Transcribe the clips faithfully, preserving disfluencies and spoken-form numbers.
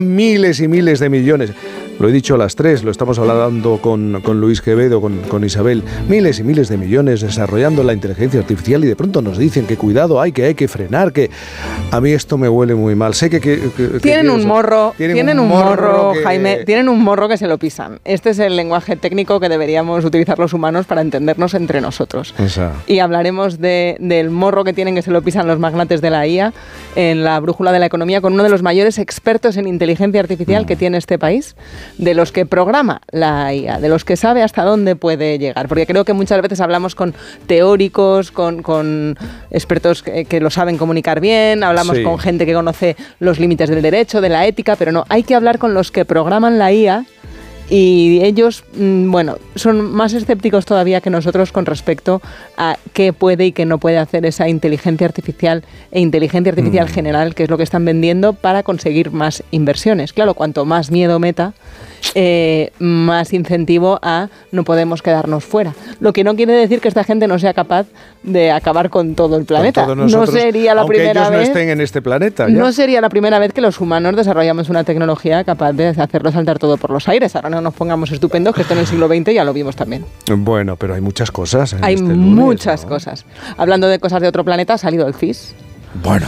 Miles y miles de millones. Lo he dicho a las tres, lo estamos hablando con, con Luis Quevedo, con, con Isabel. Miles y miles de millones desarrollando la inteligencia artificial y de pronto nos dicen que cuidado hay, que hay que frenar, que a mí esto me huele muy mal. Sé que... que, que tienen que un morro, tienen, tienen un morro, morro que... Jaime, tienen un morro que se lo pisan. Este es el lenguaje técnico que deberíamos utilizar los humanos para entendernos entre nosotros. Esa. Y hablaremos de, del morro que tienen que se lo pisan los magnates de la I A en la brújula de la economía con uno de los mayores expertos en inteligencia artificial mm. que tiene este país, de los que programa la I A, de los que sabe hasta dónde puede llegar, porque creo que muchas veces hablamos con teóricos, con, con expertos que, que lo saben comunicar bien, hablamos sí. con gente que conoce los límites del derecho, de la ética, pero no, hay que hablar con los que programan la I A. Y ellos, bueno, son más escépticos todavía que nosotros con respecto a qué puede y qué no puede hacer esa inteligencia artificial e inteligencia artificial mm. general, que es lo que están vendiendo para conseguir más inversiones. Claro, cuanto más miedo meta, eh, más incentivo a no podemos quedarnos fuera. Lo que no quiere decir que esta gente no sea capaz de acabar con todo el planeta. Nosotros, no sería la aunque primera ellos vez, no estén en este planeta. ¿Ya? No sería la primera vez que los humanos desarrollamos una tecnología capaz de hacerlo saltar todo por los aires. Ahora no nos pongamos estupendos, que esto en el siglo veinte ya lo vimos también. Bueno, pero hay muchas cosas. En hay este muchas lunes, ¿no? cosas. Hablando de cosas de otro planeta, ha salido el C I S. Bueno.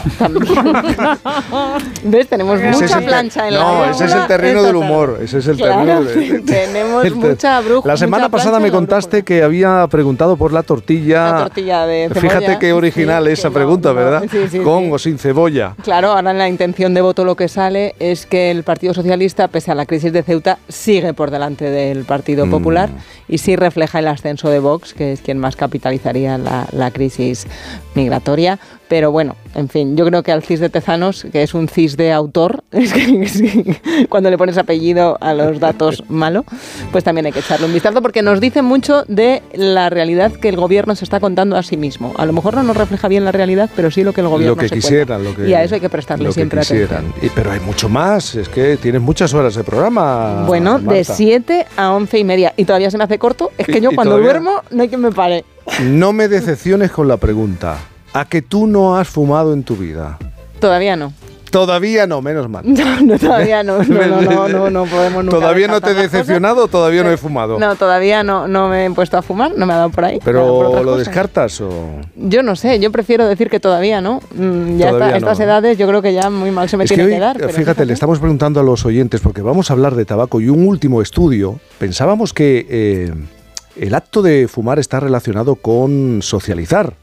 ¿Ves? Tenemos ese mucha plancha en no, la brújula. No, ese es el terreno del humor. Ese es el claro, terreno. De, tenemos el, mucha brújula. La semana pasada me contaste que había preguntado por la tortilla. La tortilla de cebolla. Fíjate qué original sí, esa no, pregunta, no, ¿verdad? Sí, sí, Con sí. o sin cebolla. Claro, ahora en la intención de voto lo que sale es que el Partido Socialista, pese a la crisis de Ceuta, sigue por delante del Partido Popular mm. y sí refleja el ascenso de Vox, que es quien más capitalizaría la, la crisis migratoria. Pero bueno, en fin, yo creo que al C I S de Tezanos, que es un C I S de autor, es que, es que cuando le pones apellido a los datos malo, pues también hay que echarle un vistazo porque nos dice mucho de la realidad que el gobierno se está contando a sí mismo. A lo mejor no nos refleja bien la realidad, pero sí lo que el gobierno lo que se quisieran, cuenta. Lo que, y a eso hay que prestarle lo siempre que quisieran. atención. Y, pero hay mucho más, es que tienes muchas horas de programa. Bueno, Marta. de siete a once y media. Y todavía se me hace corto, es que y, yo y cuando todavía... duermo no hay quien me pare. No me decepciones con la pregunta. ¿A que tú no has fumado en tu vida? Todavía no. Todavía no, menos mal. No, no todavía no. No, no, no, no, no podemos nunca. ¿Todavía no te he decepcionado o todavía no he fumado? No, todavía no, no me he puesto a fumar, no me ha dado por ahí. ¿Pero por lo cosas. descartas o...? Yo no sé, yo prefiero decir que todavía no. Ya todavía está, estas no. edades yo creo que ya muy mal se me es tiene que, hoy, que dar. Pero fíjate, fíjate, le estamos preguntando a los oyentes, porque vamos a hablar de tabaco y un último estudio. Pensábamos que eh, el acto de fumar está relacionado con socializar,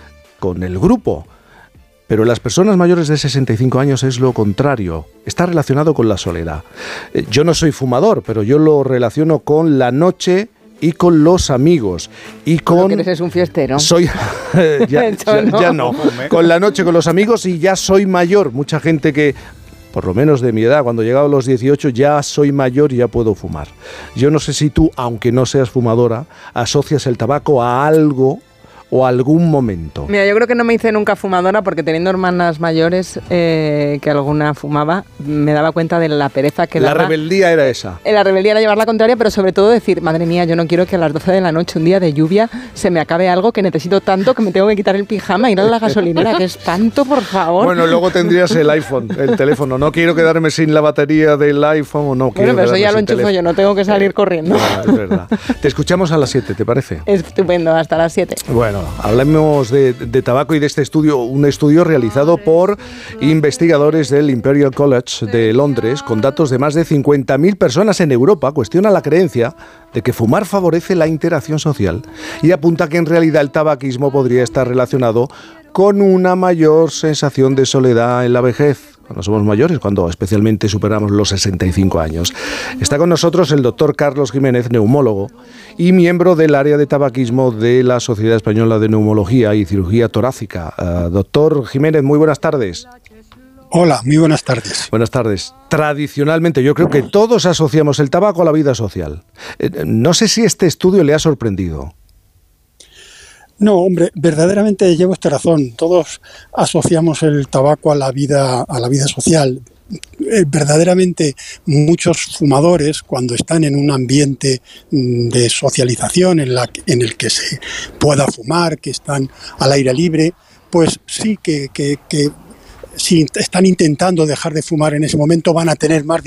con el grupo. Pero en las personas mayores de sesenta y cinco años es lo contrario, está relacionado con la soledad. Yo no soy fumador, pero yo lo relaciono con la noche y con los amigos. Y con... ¿No que eres un fiestero? Soy... ya, ya, no. ya no. Con la noche, con los amigos y ya soy mayor. Mucha gente que... por lo menos de mi edad, cuando llegaba a los dieciocho ya soy mayor y ya puedo fumar. Yo no sé si tú, aunque no seas fumadora, asocias el tabaco a algo o algún momento. Mira, yo creo que no me hice nunca fumadora porque teniendo hermanas mayores eh, que alguna fumaba, me daba cuenta de la pereza que la daba. La rebeldía era esa. La rebeldía era llevar la contraria, pero sobre todo decir, madre mía, yo no quiero que a las doce de la noche, un día de lluvia, se me acabe algo que necesito tanto que me tengo que quitar el pijama e ir a la gasolinera. ¡Qué espanto, por favor! Bueno, luego tendrías el iPhone, el teléfono. No quiero quedarme sin la batería del iPhone o no quiero Bueno, pero eso ya lo enchufo teléfono. yo, no tengo que salir corriendo. No, es verdad. Te escuchamos a las siete, ¿te parece? Estupendo, hasta las siete. Bueno, hablemos De, de tabaco y de este estudio, un estudio realizado por investigadores del Imperial College de Londres con datos de más de cincuenta mil personas en Europa. Cuestiona la creencia de que fumar favorece la interacción social y apunta que en realidad el tabaquismo podría estar relacionado con una mayor sensación de soledad en la vejez, cuando somos mayores, cuando especialmente superamos los sesenta y cinco años. Está con nosotros el doctor Carlos Jiménez, neumólogo y miembro del área de tabaquismo de la Sociedad Española de Neumología y Cirugía Torácica. Uh, doctor Jiménez, muy buenas tardes. Hola, muy buenas tardes. Buenas tardes. Tradicionalmente, yo creo que todos asociamos el tabaco a la vida social. Eh, no sé si este estudio le ha sorprendido. No, hombre, verdaderamente lleva usted razón. Todos asociamos el tabaco a la vida, a la vida social. Eh, verdaderamente muchos fumadores, cuando están en un ambiente de socialización en, la, en el que se pueda fumar, que están al aire libre, pues sí que, que, que si están intentando dejar de fumar en ese momento, van a tener más